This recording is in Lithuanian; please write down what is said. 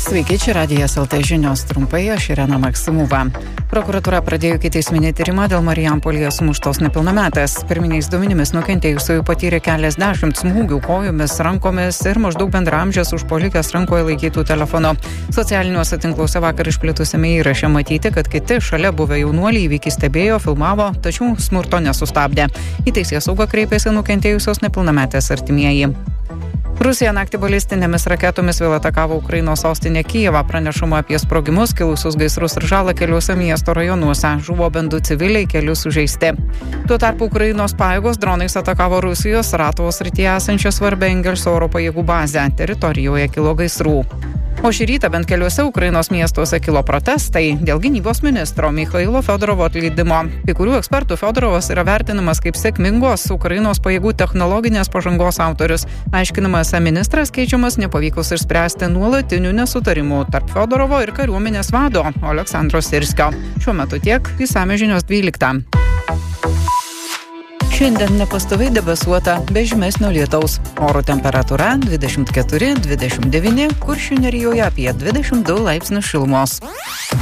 Sveiki, čia Radijas LT žinios trumpai, aš Irena Maksimova. Prokuratūra pradėjo ikiteisminį tyrimą dėl Marijampolėje sumuštos nepilnametės. Pirminiais duomenimis nukentėjusioji patyrė keliasdešimt smūgių kojomis, rankomis ir maždaug bendraamžės užpuolikės rankoje laikytų telefonu. Socialiniuose tinkluose vakar išplitusiame įraše matyti, kad kiti šalia buvę jaunuoliai įvykį stebėjo, filmavo, tačiau smurto nesustabdė. Į teisėsaugą kreipėsi nukentėjusios nepilnametės artimieji. Rusija naktį balistinėmis raketomis vėl atakavo Ukrainos sostinę Kijevą. Pranešama apie sprogimus, kilusius gaisrus ir žalą keliuose miesto rajonuose. Žuvo bent 2 civiliai, keli sužeisti. Tuo tarpu Ukrainos pajėgos dronais atakavo Rusijos Saratovo srityje esančią svarbią Engelso oro pajėgų bazę. Teritorijoje kilo gaisrų. O šį rytą bent keliuose Ukrainos miestuose kilo protestai dėl gynybos ministro Michailo Fiodorovo atleidimo. Kai kurių ekspertų Fiodorovas yra vertinamas kaip sėkmingos Ukrainos pajėgų technologinės pažangos autorius. Aiškinamas, ministras keičiamas nepavykus išspręsti nuolatinių nesutarimų tarp Fiodorovo ir kariuomenės vado Aleksandro Sirskio. Šiuo metu tiek, išsamios žinios 12. Šiandien nepastoviai debesuota, be žymesnio lietaus. Oro temperatūra 24-29, Kuršių Nerijoje apie 22 laipsnius šilumos.